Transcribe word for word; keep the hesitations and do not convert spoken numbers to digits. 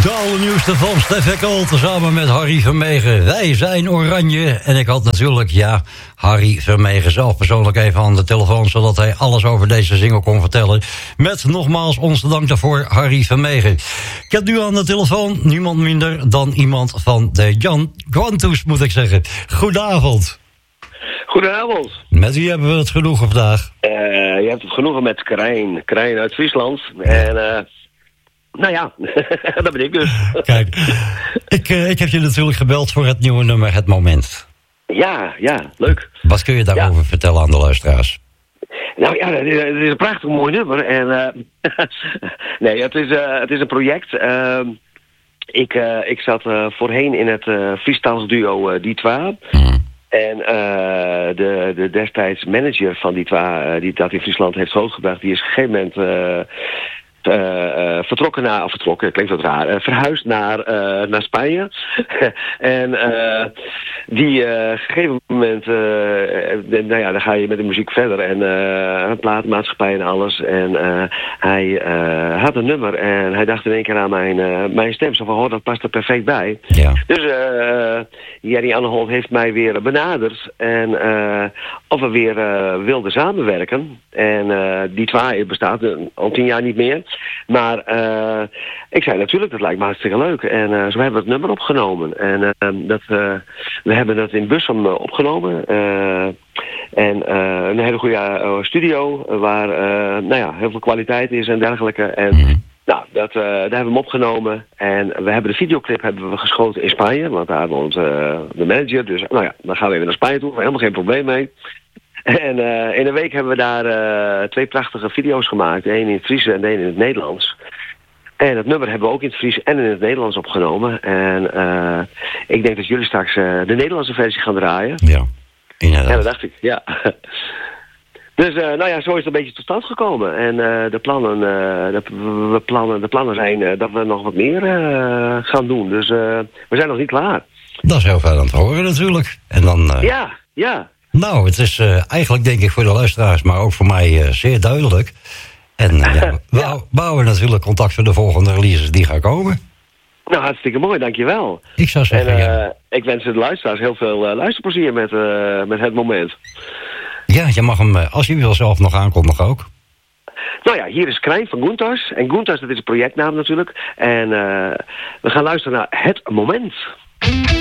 De allernieuwste van Stef Eckel, samen met Harry Vermegen. Wij zijn Oranje. En ik had natuurlijk, ja, Harry Vermegen zelf persoonlijk even aan de telefoon, zodat hij alles over deze single kon vertellen. Met nogmaals onze dank daarvoor, Harry Vermegen. Ik heb nu aan de telefoon niemand minder dan iemand van de Jan Quantus, moet ik zeggen. Goedenavond. Goedenavond. Met wie hebben we het genoegen vandaag? Uh, je hebt het genoegen met Krijn. Krijn uit Friesland. En uh, nou ja, dat ben ik dus. Kijk, ik, uh, ik heb je natuurlijk gebeld voor het nieuwe nummer Het Moment. Ja, ja, leuk. Wat kun je daarover ja. vertellen aan de luisteraars? Nou ja, het is, het is een prachtig mooi nummer. En uh, nee, het is, uh, het is een project. Uh, ik, uh, ik zat uh, voorheen in het uh, Friestaals duo uh, Ditwa. Mm. En uh, de, de destijds manager van Ditwa, uh, die dat in Friesland heeft grootgebracht, die is op een gegeven moment uh, uh, uh, vertrokken naar, of vertrokken, klinkt wat raar, uh, verhuisd naar, uh, naar Spanje. en uh, die uh, op een gegeven moment, uh, de, nou ja, dan ga je met de muziek verder en uh, een platenmaatschappij en alles. En uh, hij uh, had een nummer en hij dacht in één keer aan mijn, uh, mijn stem. Zo van, oh, dat past er perfect bij. Ja. Dus uh, Jerry Annehold heeft mij weer benaderd en uh, of we weer uh, wilden samenwerken. En uh, die twee bestaat al tien jaar niet meer. Maar uh, ik zei natuurlijk, dat lijkt me hartstikke leuk. En uh, zo hebben we het nummer opgenomen. En uh, dat, uh, we hebben dat in Bussum uh, opgenomen. Uh, en uh, een hele goede uh, studio waar uh, nou ja, heel veel kwaliteit is en dergelijke. En mm-hmm. nou, dat, uh, daar hebben we hem opgenomen. En we hebben de videoclip hebben we geschoten in Spanje. Want daar woont uh, de manager. Dus nou ja, dan gaan we even naar Spanje toe. Helemaal geen probleem mee. En uh, in een week hebben we daar uh, twee prachtige video's gemaakt. Eén in het Fries en één in het Nederlands. En het nummer hebben we ook in het Fries en in het Nederlands opgenomen. En uh, ik denk dat jullie straks uh, de Nederlandse versie gaan draaien. Ja, inderdaad. Ja, dat dacht ik, ja. Dus uh, nou ja, zo is het een beetje tot stand gekomen. En uh, de, plannen, uh, de, we plannen, de plannen zijn uh, dat we nog wat meer uh, gaan doen. Dus uh, we zijn nog niet klaar. Dat is heel fijn aan het horen natuurlijk. En dan, uh... Ja, ja. Nou, het is uh, eigenlijk denk ik voor de luisteraars, maar ook voor mij uh, zeer duidelijk. En uh, ja, we ja. bouwen natuurlijk contact voor de volgende releases die gaan komen. Nou, hartstikke mooi, dankjewel. Ik zou zeggen, en, uh, ja. ik wens de luisteraars heel veel uh, luisterplezier met, uh, met Het Moment. Ja, je mag hem, uh, als je wil, zelf nog aankondigen ook. Nou ja, hier is Krijn van Goentars. En Goentars, dat is een projectnaam natuurlijk. En uh, we gaan luisteren naar Het Moment.